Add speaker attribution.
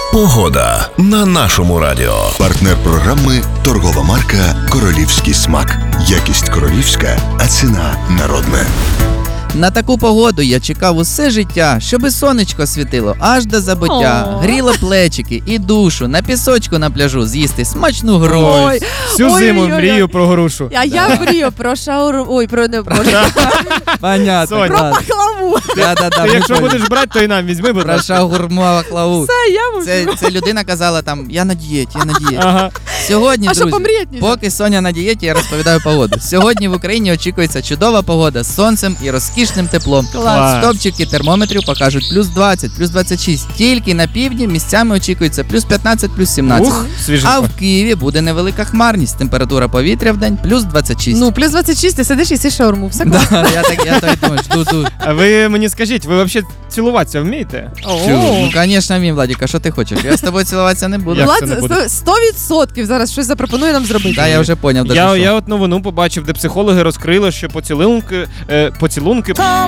Speaker 1: Погода на нашому радіо.
Speaker 2: Партнер програми торгова марка «Королівський смак». Якість королівська, а ціна народна.
Speaker 3: На таку погоду я чекав усе життя, щоби сонечко світило аж до забуття, гріло плечики і душу, на пісочку на пляжу з'їсти смачну грушу.
Speaker 4: Ой,
Speaker 5: Всю зиму мрію про грушу.
Speaker 4: А я мрію про шаурму. Ой, про
Speaker 3: Понятно.
Speaker 5: Сонь.
Speaker 4: про пахлаву.
Speaker 3: Да-да-да,
Speaker 5: Ти якщо
Speaker 3: ми
Speaker 5: будеш брати, то і нам візьми, будь
Speaker 3: про
Speaker 5: ласка.
Speaker 3: шаурму.
Speaker 4: Все, я мовчу.
Speaker 3: Це людина казала там, я на дієті.
Speaker 5: Ага.
Speaker 3: Сьогодні,
Speaker 4: А що,
Speaker 3: друзі,
Speaker 4: помріяти нельзя?
Speaker 3: поки Соня на дієті, я розповідаю погоду. Сьогодні в Україні очікується чудова погода з сонцем і розкішним теплом.
Speaker 5: Клас.
Speaker 3: Стопчики термометрів покажуть плюс 20, плюс 26. Тільки на півдні місцями очікується плюс 15, плюс 17.
Speaker 5: Ух,
Speaker 3: А
Speaker 5: свіженько.
Speaker 3: в Києві буде невелика хмарність. Температура повітря в день плюс 26.
Speaker 4: Ну, плюс 26, ти сидиш і їсиш шаурму. Все
Speaker 3: да,
Speaker 4: класно.
Speaker 3: я так думаю, жду.
Speaker 5: А ви мені скажіть, ви взагалі цілуватися вмієте?
Speaker 3: Ну, звісно, мій, Владіка, що ти хочеш? Я з тобою цілуватися не буду.
Speaker 5: Як це не
Speaker 4: Влад,
Speaker 5: буде?
Speaker 4: 100% зараз щось запропонує нам зробити.
Speaker 3: Да, я вже поняв.
Speaker 5: Я от новину побачив, де психологи розкрили, що поцілунки